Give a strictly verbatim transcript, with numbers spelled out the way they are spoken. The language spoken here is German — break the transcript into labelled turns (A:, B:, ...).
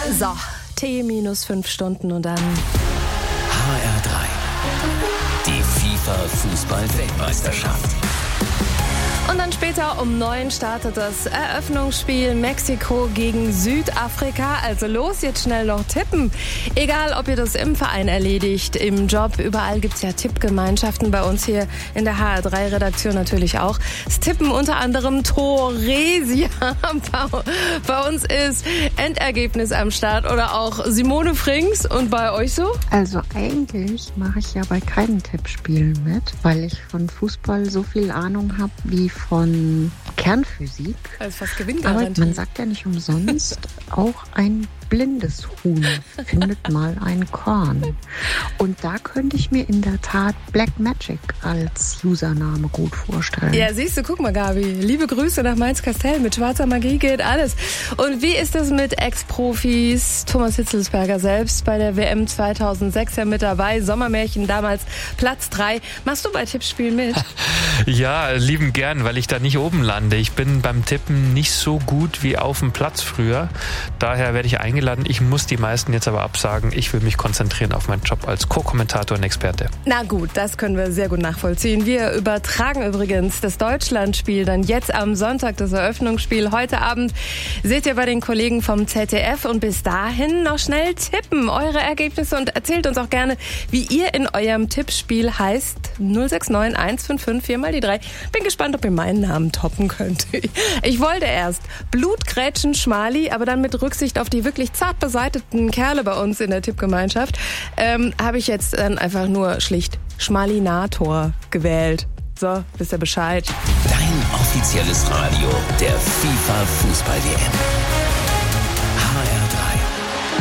A: So, T minus fünf Stunden und dann
B: H R drei. Die FIFA-Fußball-Weltmeisterschaft.
A: Und dann später um neun startet das Eröffnungsspiel Mexiko gegen Südafrika. Also los, jetzt schnell noch tippen. Egal, ob ihr das im Verein erledigt, im Job, überall gibt's ja Tippgemeinschaften. Bei uns hier in der H R drei Redaktion natürlich auch. Das Tippen unter anderem Thoresia. Bei uns ist Endergebnis am Start oder auch Simone Frings. Und bei euch so?
C: Also eigentlich mache ich ja bei keinen Tippspielen mit, weil ich von Fußball so viel Ahnung habe wie von Kernphysik.
A: Also fast Gewinngarantie.
C: Aber man sagt ja nicht umsonst, auch ein blindes Huhn findet mal ein Korn. Und da könnte ich mir in der Tat Black Magic als Username gut vorstellen.
A: Ja, siehst du, guck mal, Gabi. Liebe Grüße nach Mainz-Kastell. Mit schwarzer Magie geht alles. Und wie ist das mit Ex-Profis? Thomas Hitzelsberger selbst bei der W M zweitausendsechs ja mit dabei. Sommermärchen damals Platz drei. Machst du bei Tippspielen mit?
D: Ja, lieben gern, weil ich da nicht oben lande. Ich bin beim Tippen nicht so gut wie auf dem Platz früher. Daher werde ich eingeladen. Ich muss die meisten jetzt aber absagen. Ich will mich konzentrieren auf meinen Job als Co-Kommentator und Experte.
A: Na gut, das können wir sehr gut nachvollziehen. Wir übertragen übrigens das Deutschlandspiel dann jetzt am Sonntag, das Eröffnungsspiel. Heute Abend seht ihr bei den Kollegen vom Z D F und bis dahin noch schnell tippen eure Ergebnisse und erzählt uns auch gerne, wie ihr in eurem Tippspiel heißt. null sechs neun eins fünf fünf vier mal die drei. Bin gespannt, ob ihr meinen Namen toppen könnt. Ich wollte erst Blutgrätschen Schmali, aber dann mit Rücksicht auf die wirklich zart beseiteten Kerle bei uns in der Tippgemeinschaft, ähm, habe ich jetzt dann einfach nur schlicht Schmalinator gewählt. So, wisst ihr Bescheid.
B: Dein offizielles Radio der FIFA-Fußball-W M.